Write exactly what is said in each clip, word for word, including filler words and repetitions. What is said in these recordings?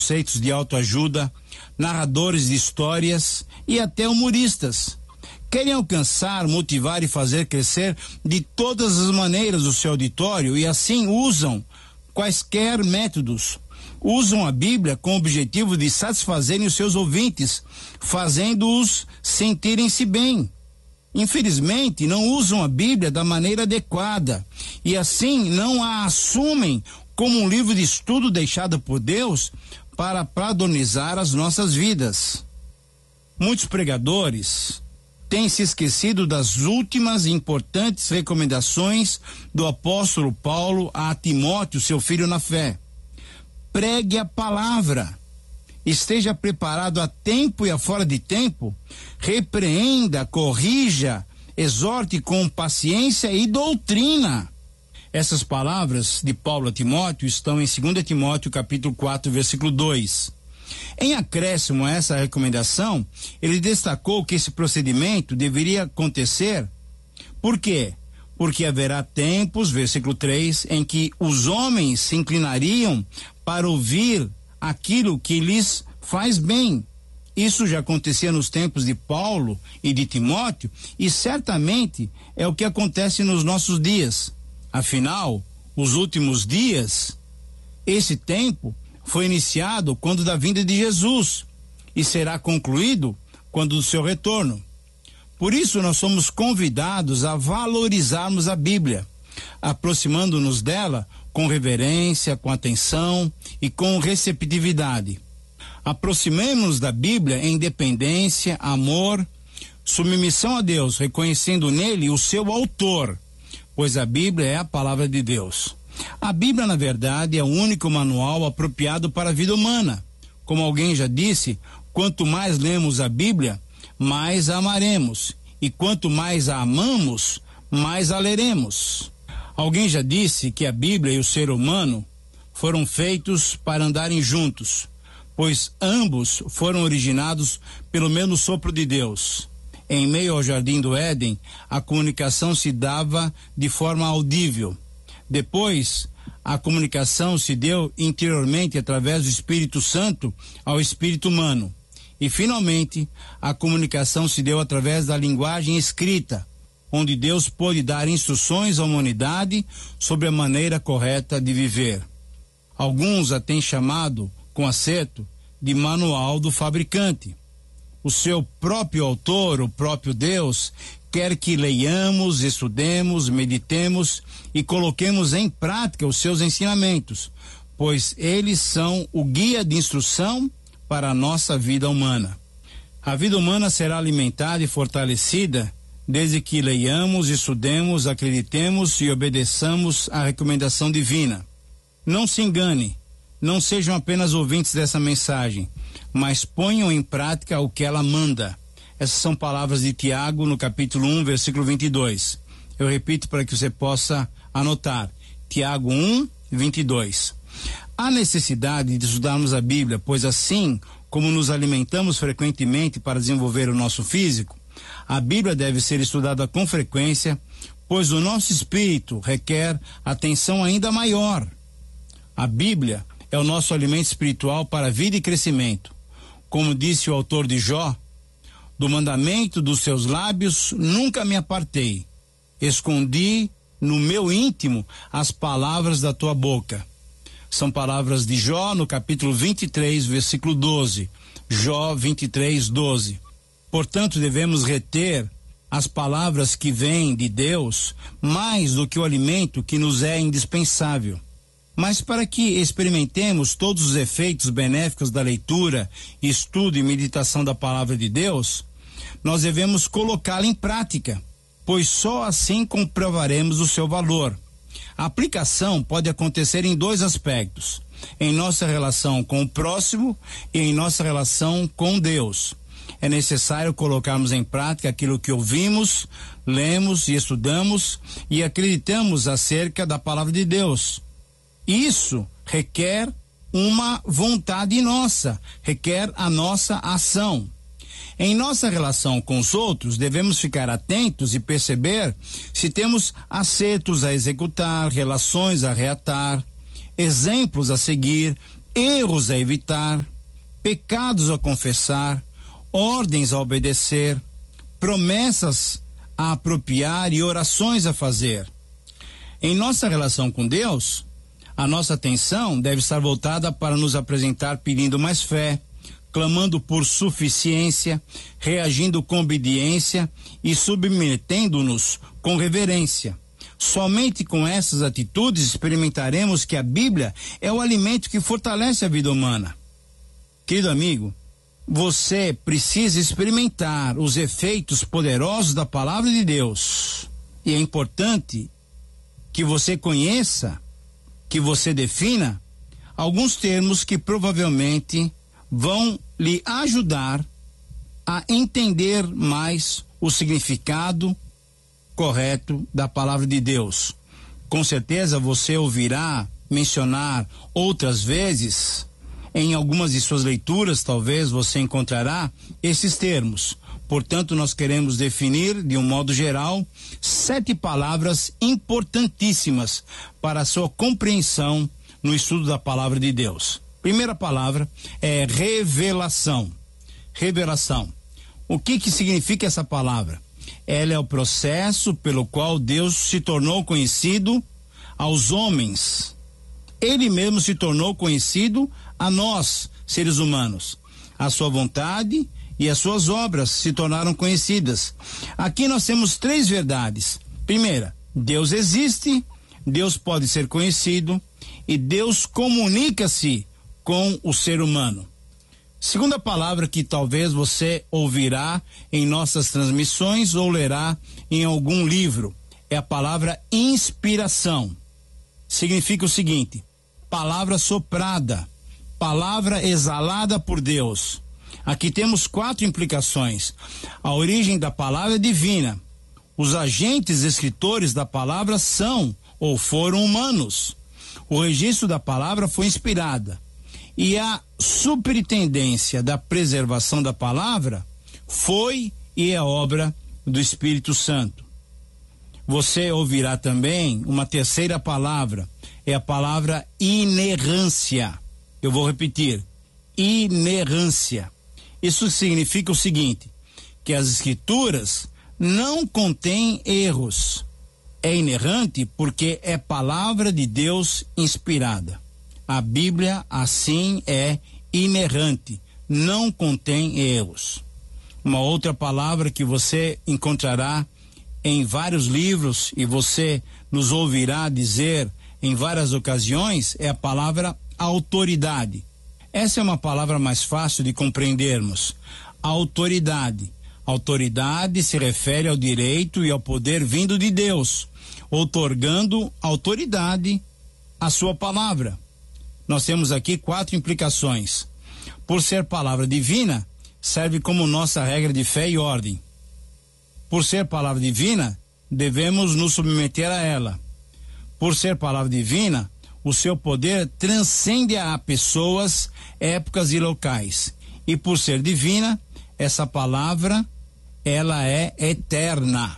conceitos de autoajuda, narradores de histórias e até humoristas. Querem alcançar, motivar e fazer crescer de todas as maneiras o seu auditório e assim usam quaisquer métodos. Usam a Bíblia com o objetivo de satisfazerem os seus ouvintes, fazendo-os sentirem-se bem. Infelizmente, não usam a Bíblia da maneira adequada e assim não a assumem como um livro de estudo deixado por Deus para padronizar as nossas vidas. Muitos pregadores têm se esquecido das últimas e importantes recomendações do apóstolo Paulo a Timóteo, seu filho na fé. Pregue a palavra. Esteja preparado a tempo e a fora de tempo. Repreenda, corrija, exorte com paciência e doutrina. Essas palavras de Paulo a Timóteo estão em dois Timóteo capítulo quatro, versículo dois. Em acréscimo a essa recomendação, ele destacou que esse procedimento deveria acontecer. Por quê? Porque haverá tempos, versículo três, em que os homens se inclinariam para ouvir aquilo que lhes faz bem. Isso já acontecia nos tempos de Paulo e de Timóteo e certamente é o que acontece nos nossos dias. Afinal, os últimos dias, esse tempo foi iniciado quando da vinda de Jesus e será concluído quando do seu retorno. Por isso nós somos convidados a valorizarmos a Bíblia, aproximando-nos dela com reverência, com atenção e com receptividade. Aproximemos-nos da Bíblia em dependência, amor, submissão a Deus, reconhecendo nele o seu autor, pois a Bíblia é a palavra de Deus. A Bíblia, na verdade, é o único manual apropriado para a vida humana. Como alguém já disse, quanto mais lemos a Bíblia, mais a amaremos. E quanto mais a amamos, mais a leremos. Alguém já disse que a Bíblia e o ser humano foram feitos para andarem juntos, pois ambos foram originados pelo mesmo sopro de Deus. Em meio ao jardim do Éden, a comunicação se dava de forma audível. Depois, a comunicação se deu interiormente através do Espírito Santo ao espírito humano. E, finalmente, a comunicação se deu através da linguagem escrita, onde Deus pôde dar instruções à humanidade sobre a maneira correta de viver. Alguns a têm chamado, com acerto, de manual do fabricante. O seu próprio autor, o próprio Deus, quer que leiamos, estudemos, meditemos e coloquemos em prática os seus ensinamentos, pois eles são o guia de instrução para a nossa vida humana. A vida humana será alimentada e fortalecida desde que leiamos, estudemos, acreditemos e obedeçamos à recomendação divina. Não se engane, não sejam apenas ouvintes dessa mensagem, mas ponham em prática o que ela manda. Essas são palavras de Tiago no capítulo um, versículo vinte e dois. Eu repito para que você possa anotar. Tiago um, vinte e dois. Há necessidade de estudarmos a Bíblia, pois assim como nos alimentamos frequentemente para desenvolver o nosso físico, a Bíblia deve ser estudada com frequência, pois o nosso espírito requer atenção ainda maior. A Bíblia é o nosso alimento espiritual para a vida e crescimento. Como disse o autor de Jó, do mandamento dos seus lábios nunca me apartei. Escondi no meu íntimo as palavras da tua boca. São palavras de Jó no capítulo vinte e três, versículo doze. Jó vinte e três, doze. Portanto, devemos reter as palavras que vêm de Deus mais do que o alimento que nos é indispensável. Mas para que experimentemos todos os efeitos benéficos da leitura, estudo e meditação da palavra de Deus, nós devemos colocá-la em prática, pois só assim comprovaremos o seu valor. A aplicação pode acontecer em dois aspectos: em nossa relação com o próximo e em nossa relação com Deus. É necessário colocarmos em prática aquilo que ouvimos, lemos e estudamos e acreditamos acerca da palavra de Deus. Isso requer uma vontade nossa, requer a nossa ação. Em nossa relação com os outros, devemos ficar atentos e perceber se temos acertos a executar, relações a reatar, exemplos a seguir, erros a evitar, pecados a confessar, ordens a obedecer, promessas a apropriar e orações a fazer. Em nossa relação com Deus, a nossa atenção deve estar voltada para nos apresentar pedindo mais fé, clamando por suficiência, reagindo com obediência e submetendo-nos com reverência. Somente com essas atitudes experimentaremos que a Bíblia é o alimento que fortalece a vida humana. Querido amigo, você precisa experimentar os efeitos poderosos da palavra de Deus. E é importante que você conheça, que você defina alguns termos que provavelmente vão lhe ajudar a entender mais o significado correto da palavra de Deus. Com certeza você ouvirá mencionar outras vezes, em algumas de suas leituras, talvez você encontrará esses termos. Portanto, nós queremos definir, de um modo geral, sete palavras importantíssimas para a sua compreensão no estudo da palavra de Deus. Primeira palavra é revelação. Revelação. O que que significa essa palavra? Ela é o processo pelo qual Deus se tornou conhecido aos homens. Ele mesmo se tornou conhecido a nós, seres humanos. A sua vontade e as suas obras se tornaram conhecidas. Aqui nós temos três verdades. Primeira, Deus existe, Deus pode ser conhecido e Deus comunica-se com o ser humano. Segunda palavra que talvez você ouvirá em nossas transmissões ou lerá em algum livro é a palavra inspiração. Significa o seguinte: palavra soprada, palavra exalada por Deus. Aqui temos quatro implicações. A origem da palavra é divina. Os agentes escritores da palavra são ou foram humanos. O registro da palavra foi inspirada. E a superintendência da preservação da palavra foi e é obra do Espírito Santo. Você ouvirá também uma terceira palavra, é a palavra inerrância. Eu vou repetir, inerrância. Isso significa o seguinte, que as escrituras não contêm erros. É inerrante porque é palavra de Deus inspirada. A Bíblia, assim, é inerrante, não contém erros. Uma outra palavra que você encontrará em vários livros e você nos ouvirá dizer em várias ocasiões é a palavra autoridade. Essa é uma palavra mais fácil de compreendermos. Autoridade. Autoridade se refere ao direito e ao poder vindo de Deus, outorgando autoridade à sua palavra. Nós temos aqui quatro implicações. Por ser palavra divina, serve como nossa regra de fé e ordem. Por ser palavra divina, devemos nos submeter a ela. Por ser palavra divina, o seu poder transcende a pessoas, épocas e locais. E por ser divina, essa palavra, ela é eterna.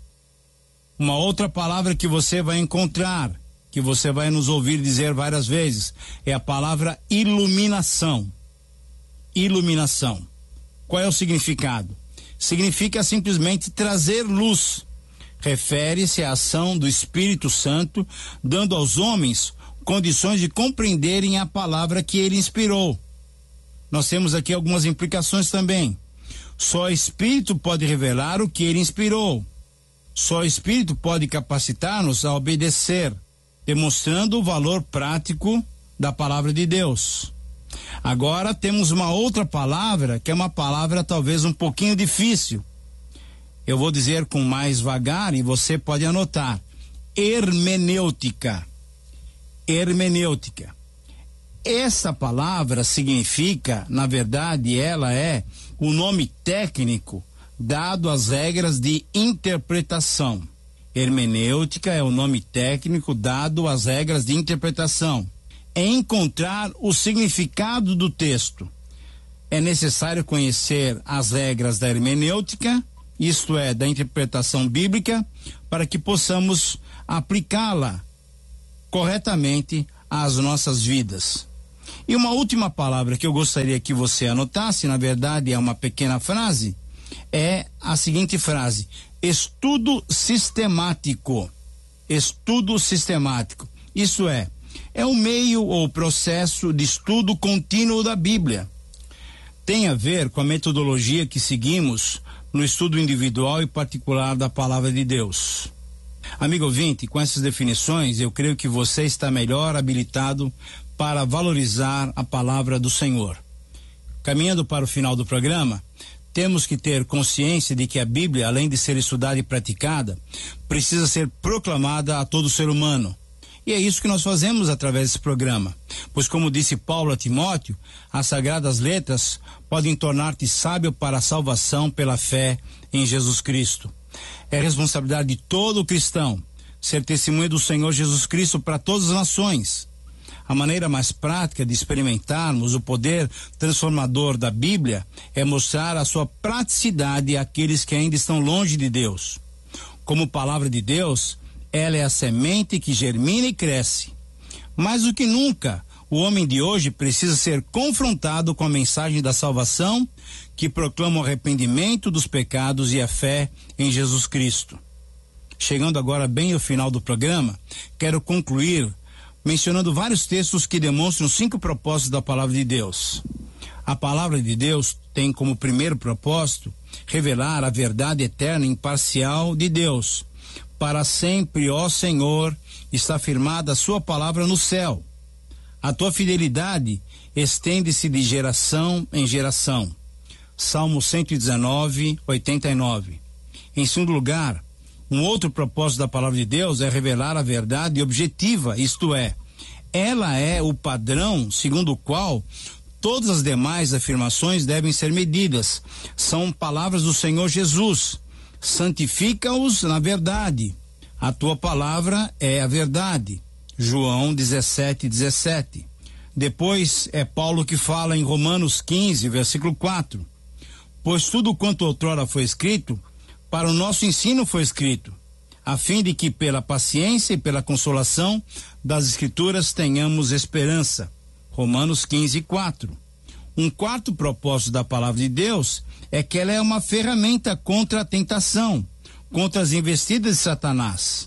Uma outra palavra que você vai encontrar, que você vai nos ouvir dizer várias vezes, é a palavra iluminação. Iluminação. Qual é o significado? Significa simplesmente trazer luz. Refere-se à ação do Espírito Santo, dando aos homens condições de compreenderem a palavra que ele inspirou. Nós temos aqui algumas implicações também. Só o Espírito pode revelar o que ele inspirou. Só o Espírito pode capacitar-nos a obedecer, demonstrando o valor prático da palavra de Deus. Agora temos uma outra palavra, que é uma palavra talvez um pouquinho difícil. Eu vou dizer com mais vagar e você pode anotar. Hermenêutica. Hermenêutica. Essa palavra significa, na verdade, ela é o nome técnico dado às regras de interpretação. Hermenêutica é o nome técnico dado às regras de interpretação. É encontrar o significado do texto. É necessário conhecer as regras da hermenêutica, isto é, da interpretação bíblica, para que possamos aplicá-la corretamente às nossas vidas. E uma última palavra que eu gostaria que você anotasse, na verdade é uma pequena frase, é a seguinte frase: estudo sistemático. Estudo sistemático. Isso é, é o meio ou processo de estudo contínuo da Bíblia. Tem a ver com a metodologia que seguimos no estudo individual e particular da Palavra de Deus. Amigo ouvinte, com essas definições, eu creio que você está melhor habilitado para valorizar a Palavra do Senhor. Caminhando para o final do programa, temos que ter consciência de que a Bíblia, além de ser estudada e praticada, precisa ser proclamada a todo ser humano. E é isso que nós fazemos através desse programa. Pois, como disse Paulo a Timóteo, as sagradas letras podem tornar-te sábio para a salvação pela fé em Jesus Cristo. É responsabilidade de todo cristão ser testemunha do Senhor Jesus Cristo para todas as nações. A maneira mais prática de experimentarmos o poder transformador da Bíblia é mostrar a sua praticidade àqueles que ainda estão longe de Deus. Como palavra de Deus, ela é a semente que germina e cresce. Mais do que nunca, o homem de hoje precisa ser confrontado com a mensagem da salvação que proclama o arrependimento dos pecados e a fé em Jesus Cristo. Chegando agora bem ao final do programa, quero concluir mencionando vários textos que demonstram cinco propósitos da palavra de Deus. A palavra de Deus tem como primeiro propósito revelar a verdade eterna e imparcial de Deus. Para sempre, ó Senhor, está firmada a sua palavra no céu. A tua fidelidade estende-se de geração em geração. Salmo cento e dezenove, oitenta e nove. Em segundo lugar, um outro propósito da palavra de Deus é revelar a verdade objetiva, isto é, ela é o padrão segundo o qual todas as demais afirmações devem ser medidas. São palavras do Senhor Jesus. Santifica-os na verdade. A tua palavra é a verdade. João dezessete, dezessete. Depois é Paulo que fala em Romanos quinze, versículo quatro. Pois tudo quanto outrora foi escrito, para o nosso ensino foi escrito, a fim de que pela paciência e pela consolação das Escrituras tenhamos esperança. Romanos quinze, quatro. Um quarto propósito da palavra de Deus é que ela é uma ferramenta contra a tentação, contra as investidas de Satanás.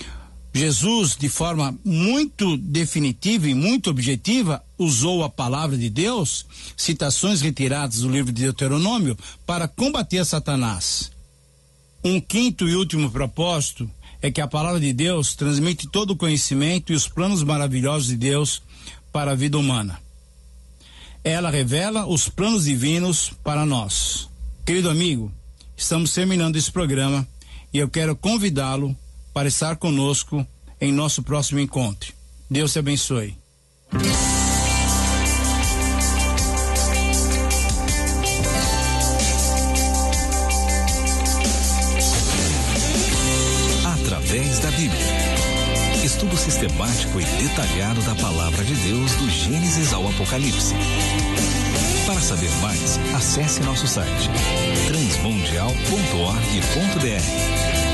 Jesus, de forma muito definitiva e muito objetiva, usou a palavra de Deus, citações retiradas do livro de Deuteronômio, para combater Satanás. Um quinto e último propósito é que a palavra de Deus transmite todo o conhecimento e os planos maravilhosos de Deus para a vida humana. Ela revela os planos divinos para nós. Querido amigo, estamos terminando esse programa e eu quero convidá-lo para estar conosco em nosso próximo encontro. Deus te abençoe. Através da Bíblia. Estudo sistemático e detalhado da Palavra de Deus do Gênesis ao Apocalipse. Para saber mais, acesse nosso site transmundial ponto org ponto br.